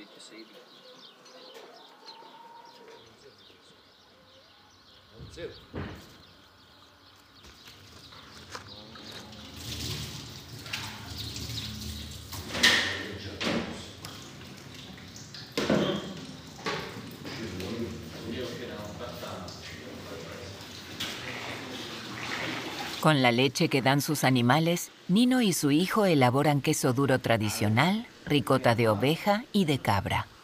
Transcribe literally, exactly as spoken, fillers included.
Con la leche que dan sus animales, Nino y su hijo elaboran queso duro tradicional, ricota de oveja y de cabra.